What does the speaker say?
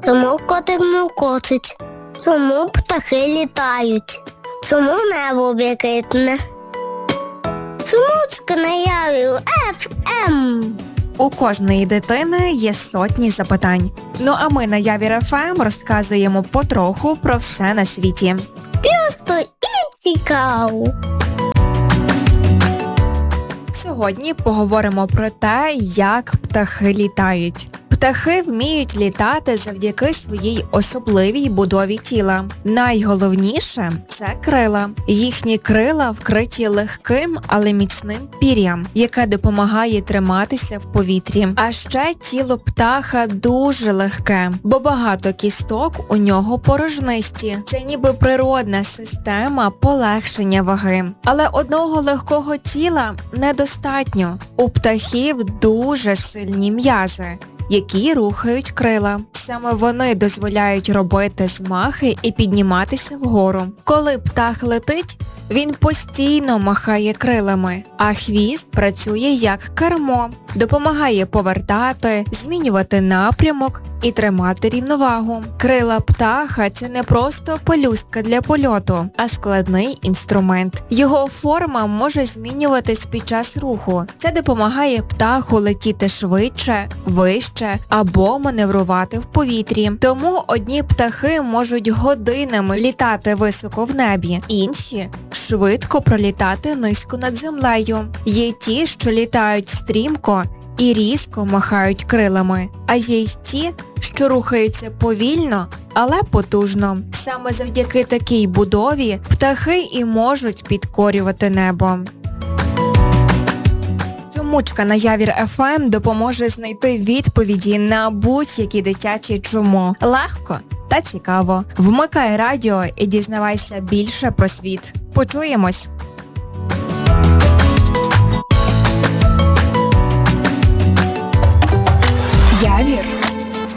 Чому котик мукочить? Чому птахи літають? Чому небо блакитне? Чому на Яві FM? У кожної дитини є сотні запитань. Ну а ми на Явір ФМ розказуємо потроху про все на світі. Просто і цікаво. Сьогодні поговоримо про те, як птахи літають. Птахи вміють літати завдяки своїй особливій будові тіла. Найголовніше – це крила. Їхні крила вкриті легким, але міцним пір'ям, яке допомагає триматися в повітрі. А ще тіло птаха дуже легке, бо багато кісток у нього порожнисті. Це ніби природна система полегшення ваги. Але одного легкого тіла недостатньо. У птахів дуже сильні м'язи, які рухають крила. Саме вони дозволяють робити змахи і підніматися вгору. Коли птах летить, він постійно махає крилами, а хвіст працює як кермо, допомагає повертати, змінювати напрямок і тримати рівновагу. Крила птаха – це не просто пелюстка для польоту, а складний інструмент. Його форма може змінюватись під час руху. Це допомагає птаху летіти швидше, вище або маневрувати в повітрі. Тому одні птахи можуть годинами літати високо в небі, інші – швидко пролітати низько над землею. Є ті, що літають стрімко і різко махають крилами, а є й ті, що рухаються повільно, але потужно. Саме завдяки такій будові птахи і можуть підкорювати небо. Чомучка на Явір ФМ допоможе знайти відповіді на будь-які дитячі чому. Легко та цікаво. Вмикай радіо і дізнавайся більше про світ. Почуємось!